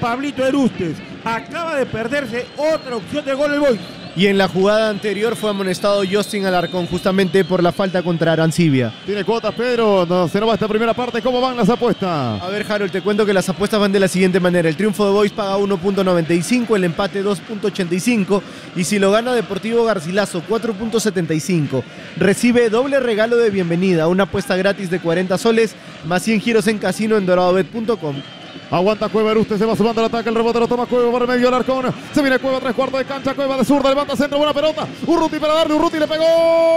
Pablito Erustes. Acaba de perderse otra opción de gol del Boys. Y en la jugada anterior fue amonestado Justin Alarcón justamente por la falta contra Arancibia. Tiene cuotas, Pedro. No, se nos va esta primera parte. ¿Cómo van las apuestas? A ver, Harold, te cuento que las apuestas van de la siguiente manera. El triunfo de Boys paga 1.95, el empate 2.85 y si lo gana Deportivo Garcilaso 4.75. Recibe doble regalo de bienvenida, una apuesta gratis de 40 soles más 100 giros en casino en doradobet.com. Aguanta Cueva, Erustes se va sumando al ataque, el rebote lo toma Cueva por el medio, Alarcón. Se viene Cueva, 3/4 de cancha, Cueva de zurda, levanta centro, buena pelota. Urruti para darle, Urruti le pegó.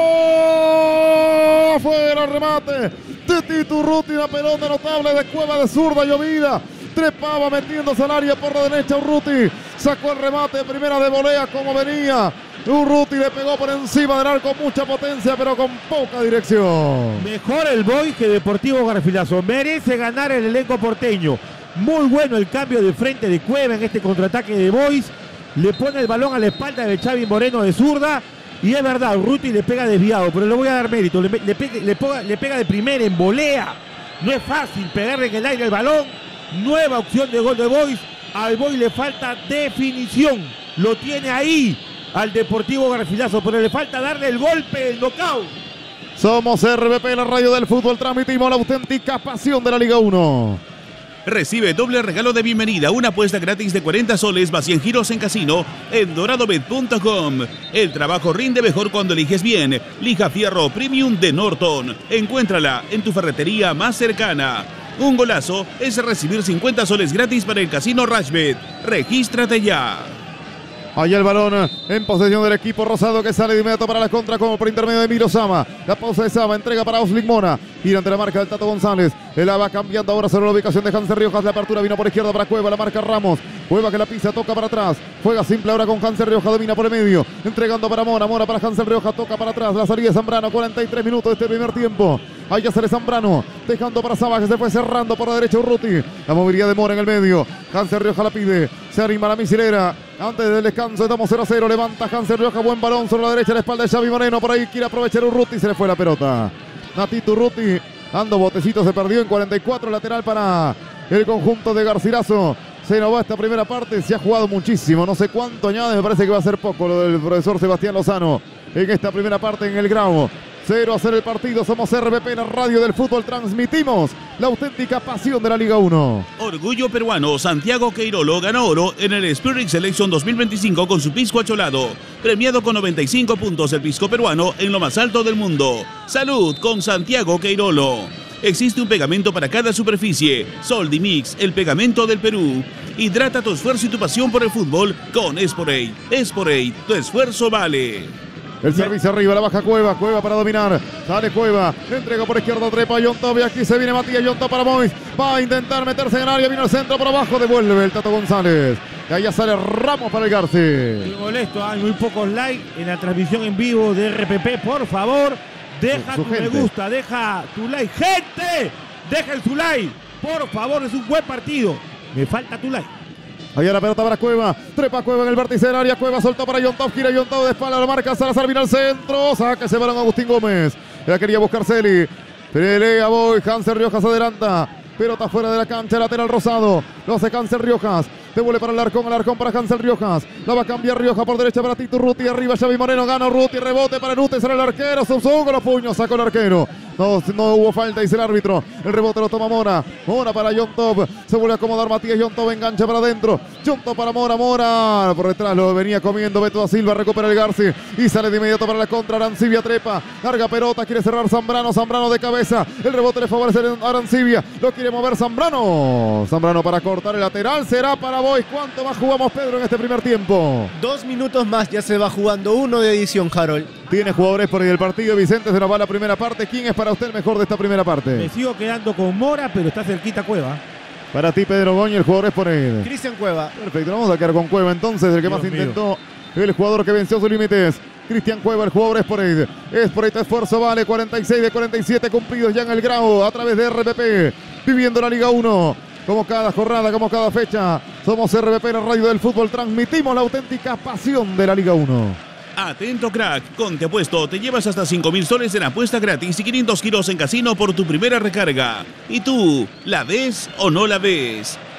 Afuera el remate de Tito Urruti, una pelota notable de Cueva de zurda, llovida. Trepaba metiéndose al área por la derecha, Urruti. Sacó el remate de primera de volea como venía. Urruti le pegó por encima del arco, mucha potencia, pero con poca dirección. Mejor el Boys que Deportivo Garcilaso. Merece ganar el elenco porteño. Muy bueno el cambio de frente de Cueva en este contraataque de Boys. Le pone el balón a la espalda de Xavi Moreno de zurda. Y es verdad, Urruti le pega desviado, pero le voy a dar mérito. Le pega de primera en volea. No es fácil pegarle en el aire el balón. Nueva opción de gol de Boys. Al Boys le falta definición. Lo tiene ahí al Deportivo Garcilaso, pero le falta darle el golpe, el knockout. Somos RBP, la radio del fútbol. Transmitimos la auténtica pasión de la Liga 1. Recibe doble regalo de bienvenida, una apuesta gratis de 40 soles más 100 giros en casino en doradobet.com. El trabajo rinde mejor cuando eliges bien. Lija Fierro Premium de Norton. Encuéntrala en tu ferretería más cercana. Un golazo es recibir 50 soles gratis para el casino Rashbet. Regístrate ya. Allá el balón en posesión del equipo rosado que sale de inmediato para la contra como por intermedio de Miro Sama. La pausa de Sama, entrega para Osling Mona. Gira ante la marca del Tato González. Él la va cambiando ahora sobre la ubicación de Hanser Riojas. La apertura vino por izquierda para Cueva, la marca Ramos. Cueva que la pisa, toca para atrás. Juega simple ahora con Hanser Riojas, domina por el medio. Entregando para Mora, Mora para Hanser Riojas, toca para atrás. La salida de Zambrano, 43 minutos de este primer tiempo. Ahí ya sale Zambrano, dejando para Saba que se fue cerrando por la derecha Urruti. La movilidad de Mora en el medio. Hanser Riojas la pide. Se anima la misilera. Antes del descanso estamos 0-0. Levanta Hanser Riojas, buen balón sobre la derecha, la espalda de Xavi Moreno. Por ahí quiere aprovechar Urruti, se le fue la pelota. Natito Urruti, dando botecito, se perdió en 44. Lateral para el conjunto de Garcilaso. Se nos va esta primera parte, se ha jugado muchísimo. No sé cuánto añade, me parece que va a ser poco lo del profesor Sebastián Lozano en esta primera parte en el Grau. 0-0 el partido, somos RBP, la radio del fútbol, transmitimos la auténtica pasión de la Liga 1. Orgullo peruano, Santiago Queirolo ganó oro en el Spirit Selection 2025 con su pisco acholado, premiado con 95 puntos el pisco peruano en lo más alto del mundo. Salud con Santiago Queirolo. Existe un pegamento para cada superficie. Soldimix, el pegamento del Perú. Hidrata tu esfuerzo y tu pasión por el fútbol con Esporate. Esporate, tu esfuerzo vale. El servicio arriba, la baja Cueva, Cueva para dominar, sale Cueva, entrega por izquierda, trepa Yontov y aquí se viene Matías Yontov para Boys, va a intentar meterse en el área, vino al centro por abajo, devuelve el Tato González, y allá sale Ramos para el Garci. Estoy molesto, hay muy pocos likes en la transmisión en vivo de RPP, por favor, deja tu me gusta, deja tu like, gente, dejen su like, por favor, es un buen partido, me falta tu like. Allá la pelota para Cueva, trepa Cueva en el vértice del área, Cueva soltó para Yontov, gira Yontov de espalda, la marca Salazar, viene al centro, saca ese balón Agustín Gómez, la quería buscar Celi, pelea Boy, Hanser Riojas adelanta, pelota fuera de la cancha, lateral rosado, lo hace Hanser Riojas, devuelve para el Alarcón para Hanser Riojas, la va a cambiar Riojas por derecha para Tito Urruti, arriba Xavi Moreno, gana Urruti, rebote para Nute, sale el arquero, con los puños, sacó el arquero. No hubo falta, dice el árbitro. El rebote lo toma Mora. Mora para Yontov. Se vuelve a acomodar Matías Yontov. Engancha para adentro. Yontov para Mora. Mora por detrás lo venía comiendo Beto da Silva. Recupera el Garci. Y sale de inmediato para la contra. Arancibia trepa. Larga pelota. Quiere cerrar Zambrano. Zambrano de cabeza. El rebote le favorece a Arancibia. Lo quiere mover Zambrano. Zambrano para cortar el lateral. Será para Boys. ¿Cuánto más jugamos, Pedro, en este primer tiempo? 2 minutos más. Ya se va jugando uno de edición, Harold. Tiene jugadores por ahí el partido. Vicente, se nos va la primera parte. ¿Quién es para usted el mejor de esta primera parte? Me sigo quedando con Mora, pero está cerquita Cueva. Para ti, Pedro Goñi, el jugador es por él. Cristian Cueva. Perfecto, vamos a quedar con Cueva entonces, el que más intentó. El jugador que venció sus límites. Cristian Cueva, el jugador es por él. Es por este esfuerzo, vale 46 de 47 cumplidos ya en el Grau a través de RPP. Viviendo la Liga 1. Como cada jornada, como cada fecha. Somos RPP, la radio del fútbol. Transmitimos la auténtica pasión de la Liga 1. Atento crack, con Te Apuesto te llevas hasta 5.000 soles en apuesta gratis y 500 giros en casino por tu primera recarga. ¿Y tú, la ves o no la ves?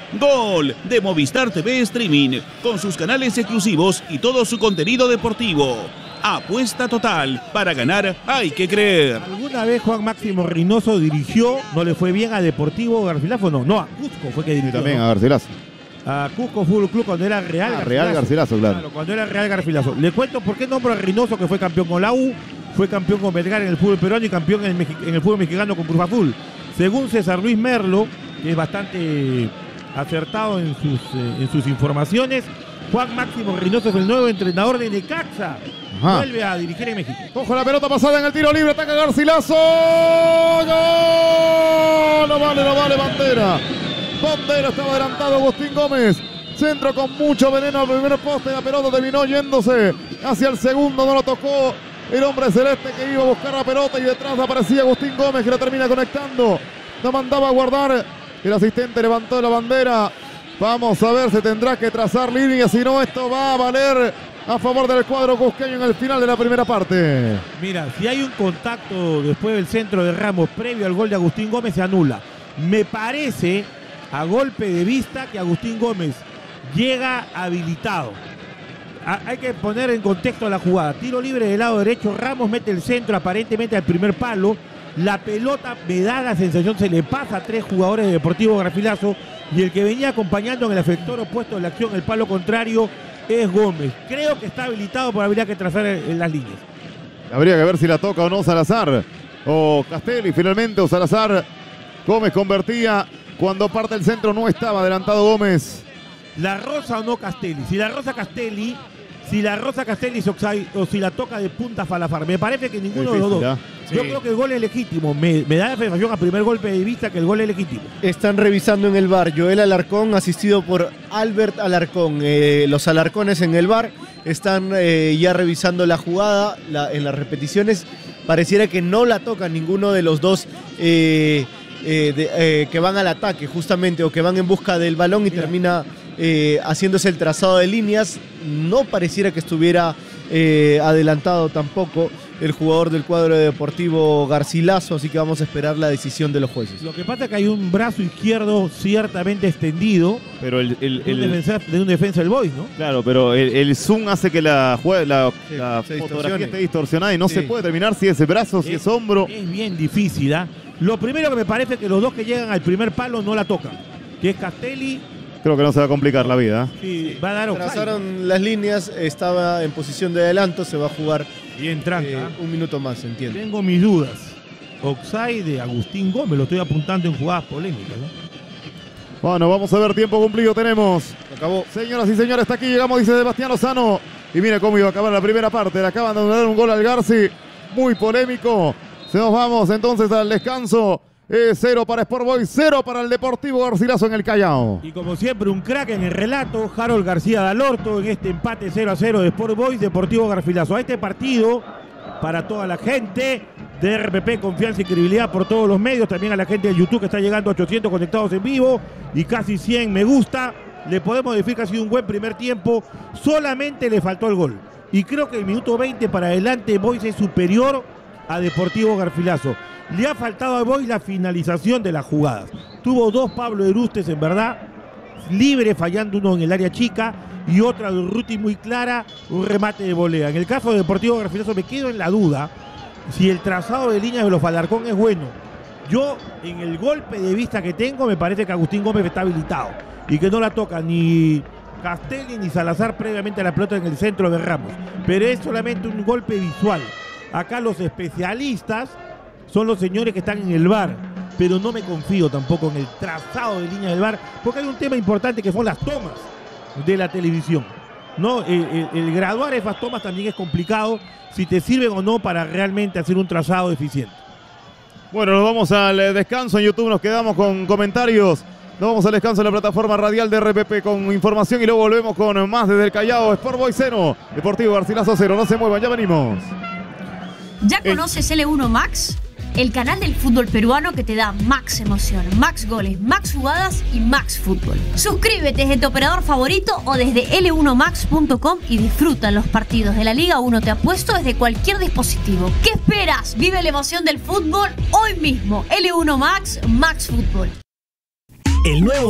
Gol de Movistar TV Streaming, con sus canales exclusivos y todo su contenido deportivo. Apuesta total, para ganar hay que creer. ¿Alguna vez Juan Máximo Reynoso dirigió, no le fue bien a Deportivo Garcilaso? No, a Cusco fue que dirigió. Y también ¿no? a Garcilaso. A Cusco Fútbol Club cuando era Real Garcilaso. Real Garcilaso, claro. Cuando era Real Garcilaso. Le cuento por qué nombro a Reynoso, que fue campeón con la U, fue campeón con Belgar en el fútbol peruano y campeón en el fútbol mexicano con Cruz Azul. Según César Luis Merlo, que es bastante acertado en sus informaciones, Juan Máximo Reynoso es el nuevo entrenador de Necaxa. Ajá. Vuelve a dirigir en México. Cojo la pelota pasada en el tiro libre, ataca Garcilaso. ¡Gol! No vale, bandera. Bandera, estaba adelantado Agustín Gómez. Centro con mucho veneno al primer poste. La pelota terminó yéndose hacia el segundo. No lo tocó el hombre celeste que iba a buscar la pelota. Y detrás aparecía Agustín Gómez, que la termina conectando. No mandaba a guardar. El asistente levantó la bandera. Vamos a ver, se tendrá que trazar línea. Si no, esto va a valer a favor del cuadro cusqueño en el final de la primera parte. Mira, si hay un contacto después del centro de Ramos previo al gol de Agustín Gómez, se anula. Me parece, a golpe de vista, que Agustín Gómez llega habilitado. Hay que poner en contexto la jugada. Tiro libre del lado derecho, Ramos mete el centro aparentemente al primer palo. La pelota, me da la sensación, se le pasa a 3 jugadores de Deportivo Garcilaso, y el que venía acompañando en el efector opuesto de la acción, el palo contrario, es Gómez. Creo que está habilitado, pero habría que trazar en las líneas. Habría que ver si la toca o no Salazar o Castelli finalmente, o Salazar. Gómez convertía cuando parte el centro, no estaba adelantado Gómez. ¿La rosa o no Castelli? Si la rosa Castelli es offside, o si la toca de punta Falafar. Me parece que ninguno de los dos. Yo creo que el gol es legítimo. Me da la sensación a primer golpe de vista que el gol es legítimo. Están revisando en el VAR. Joel Alarcón, asistido por Albert Alarcón. Los Alarcones en el VAR están ya revisando la jugada. En las repeticiones pareciera que no la toca ninguno de los dos que van al ataque justamente, o que van en busca del balón y termina haciéndose el trazado de líneas. No pareciera que estuviera adelantado tampoco el jugador del cuadro de Deportivo Garcilaso, así que vamos a esperar la decisión de los jueces. Lo que pasa es que hay un brazo izquierdo ciertamente extendido, pero de un defensa del Boys, ¿no? Claro, pero el zoom hace que la fotografía esté distorsionada y no se puede determinar si es brazo, si es hombro. Es bien difícil, ¿eh? Lo primero que me parece es que los dos que llegan al primer palo no la tocan, que es Castelli. Creo que no se va a complicar la vida. Sí, va a dar offside. Trazaron las líneas, estaba en posición de adelanto, se va a jugar bien tranca. Un minuto más, entiendo. Tengo mis dudas. Offside de Agustín Gómez, lo estoy apuntando en jugadas polémicas, ¿no? Bueno, vamos a ver, tiempo cumplido tenemos. Acabó. Señoras y señores, hasta aquí llegamos, dice Sebastián Lozano. Y mire cómo iba a acabar la primera parte. Le acaban de dar un gol al Garci, muy polémico. Se nos vamos entonces al descanso. 0 para Sport Boys, 0 para el Deportivo Garcilaso en el Callao. Y como siempre, un crack en el relato, Harold García Dalorto, en este empate 0-0 de Sport Boys, Deportivo Garcilaso. A este partido, para toda la gente de RPP, confianza y credibilidad por todos los medios, también a la gente de YouTube, que está llegando a 800 conectados en vivo y casi 100 me gusta, le podemos decir que ha sido un buen primer tiempo. Solamente le faltó el gol. Y creo que el minuto 20 para adelante, Boys es superior a Deportivo Garcilaso. Le ha faltado a Boys la finalización de las jugadas. Tuvo 2 Pablo Erustes, en verdad, libre, fallando uno en el área chica y otra de Urruti muy clara, un remate de volea. En el caso de Deportivo Garcilaso me quedo en la duda si el trazado de líneas de los Alarcón es bueno. Yo, en el golpe de vista que tengo, me parece que Agustín Gómez está habilitado y que no la toca ni Castelli ni Salazar previamente a la pelota en el centro de Ramos. Pero es solamente un golpe visual. Acá los especialistas son los señores que están en el VAR, pero no me confío tampoco en el trazado de líneas del VAR, porque hay un tema importante que son las tomas de la televisión, ¿no? El graduar esas tomas también es complicado, si te sirven o no para realmente hacer un trazado eficiente. Bueno, nos vamos al descanso. En YouTube nos quedamos con comentarios. Nos vamos al descanso en la plataforma radial de RPP con información y luego volvemos con más desde el Callao. Sport Boys 0, Deportivo Garcilaso 0. No se muevan, ya venimos. ¿Ya conoces L1 Max? El canal del fútbol peruano que te da max emoción, max goles, max jugadas y max fútbol. Suscríbete desde tu operador favorito o desde l1max.com y disfruta los partidos de la Liga 1 Te Apuesto desde cualquier dispositivo. ¿Qué esperas? Vive la emoción del fútbol hoy mismo. L1 Max, Max Fútbol. El nuevo